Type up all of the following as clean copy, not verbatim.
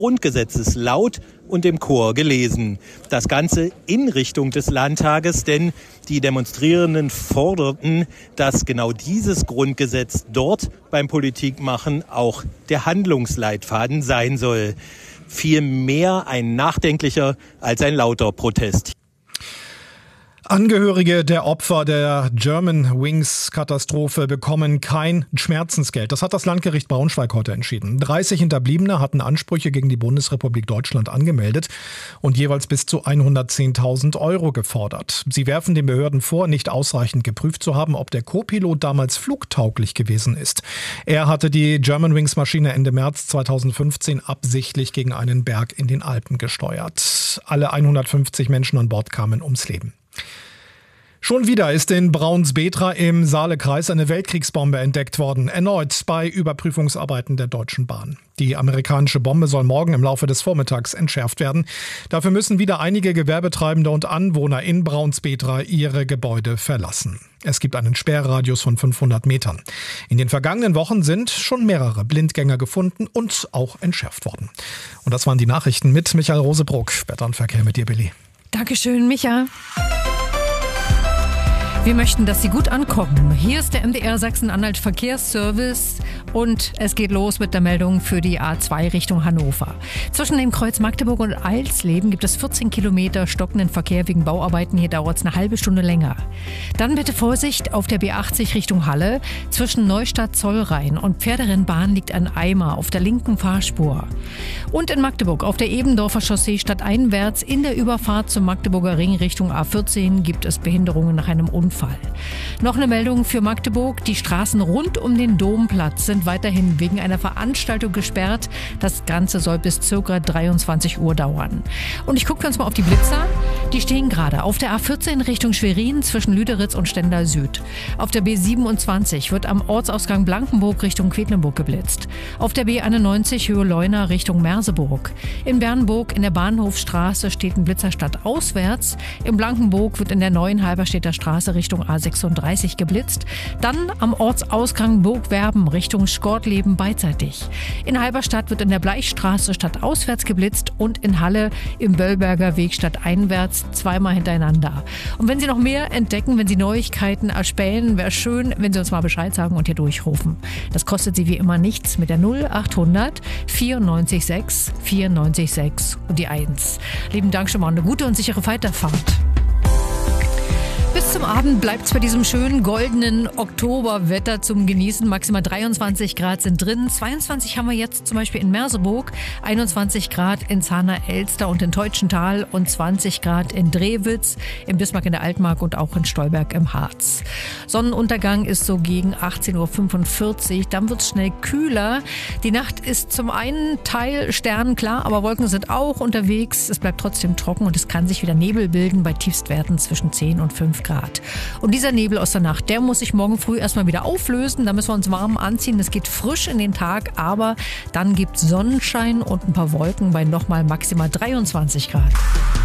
Grundgesetzes laut und im Chor gelesen. Das Ganze in Richtung des Landtages, denn die Demonstrierenden forderten, dass genau dieses Grundgesetz dort beim Politikmachen auch der Handlungsleitfaden sein soll. Viel mehr ein nachdenklicher als ein lauter Protest. Angehörige der Opfer der Germanwings-Katastrophe bekommen kein Schmerzensgeld. Das hat das Landgericht Braunschweig heute entschieden. 30 Hinterbliebene hatten Ansprüche gegen die Bundesrepublik Deutschland angemeldet und jeweils bis zu 110.000 € gefordert. Sie werfen den Behörden vor, nicht ausreichend geprüft zu haben, ob der Co-Pilot damals flugtauglich gewesen ist. Er hatte die Germanwings-Maschine Ende März 2015 absichtlich gegen einen Berg in den Alpen gesteuert. Alle 150 Menschen an Bord kamen ums Leben. Schon wieder ist in Braunsbetra im Saalekreis eine Weltkriegsbombe entdeckt worden, erneut bei Überprüfungsarbeiten der Deutschen Bahn. Die amerikanische Bombe soll morgen im Laufe des Vormittags entschärft werden. Dafür müssen wieder einige Gewerbetreibende und Anwohner in Braunsbetra ihre Gebäude verlassen. Es gibt einen Sperrradius von 500 Metern. In den vergangenen Wochen sind schon mehrere Blindgänger gefunden und auch entschärft worden. Und das waren die Nachrichten mit Michael Rosebruck. Wetter und Verkehr mit dir, Billy. Dankeschön, Micha. Wir möchten, dass Sie gut ankommen. Hier ist der MDR Sachsen-Anhalt Verkehrsservice und es geht los mit der Meldung für die A2 Richtung Hannover. Zwischen dem Kreuz Magdeburg und Alsleben gibt es 14 Kilometer stockenden Verkehr wegen Bauarbeiten. Hier dauert es eine halbe Stunde länger. Dann bitte Vorsicht auf der B80 Richtung Halle. Zwischen Neustadt-Zollrhein und Pferderennbahn liegt ein Eimer auf der linken Fahrspur. Und in Magdeburg auf der Ebendorfer Chaussee stadteinwärts in der Überfahrt zum Magdeburger Ring Richtung A14 gibt es Behinderungen nach einem Unfall. Noch eine Meldung für Magdeburg. Die Straßen rund um den Domplatz sind weiterhin wegen einer Veranstaltung gesperrt. Das Ganze soll bis ca. 23 Uhr dauern. Und ich gucke uns mal auf die Blitzer. Die stehen gerade auf der A14 Richtung Schwerin zwischen Lüderitz und Stendal Süd. Auf der B27 wird am Ortsausgang Blankenburg Richtung Quedlinburg geblitzt. Auf der B91 Höhe Leuna Richtung Merseburg. In Bernburg in der Bahnhofstraße steht ein Blitzer stadtauswärts. In Blankenburg wird in der neuen Halberstädter Straße Richtung A36 geblitzt. Dann am Ortsausgang Burgwerben Richtung Schkortleben beidseitig. In Halberstadt wird in der Bleichstraße stadtauswärts geblitzt und in Halle im Böllberger Weg stadteinwärts zweimal hintereinander. Und wenn Sie noch mehr entdecken, wenn Sie Neuigkeiten erspähen, wäre schön, wenn Sie uns mal Bescheid sagen und hier durchrufen. Das kostet Sie wie immer nichts mit der 0800 94 6 94 6 und die 1. Lieben Dank schon mal, eine gute und sichere Weiterfahrt. Bis zum Abend bleibt es bei diesem schönen goldenen Oktoberwetter zum Genießen. Maximal 23 Grad sind drin. 22 haben wir jetzt zum Beispiel in Merseburg, 21 Grad in Zahner-Elster und in Teutschenthal und 20 Grad in Drewitz, in Bismarck in der Altmark und auch in Stolberg im Harz. Sonnenuntergang ist so gegen 18.45 Uhr. Dann wird es schnell kühler. Die Nacht ist zum einen Teil sternenklar, aber Wolken sind auch unterwegs. Es bleibt trotzdem trocken und es kann sich wieder Nebel bilden bei Tiefstwerten zwischen 10 und 5 Grad. Und dieser Nebel aus der Nacht, der muss sich morgen früh erstmal wieder auflösen. Da müssen wir uns warm anziehen. Es geht frisch in den Tag, aber dann gibt es Sonnenschein und ein paar Wolken bei nochmal maximal 23 Grad.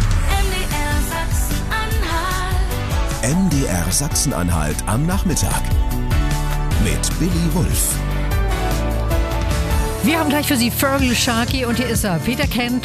MDR Sachsen-Anhalt am Nachmittag mit Billy Wulff. Wir haben gleich für Sie Fergal Sharkey und hier ist er, Peter Kent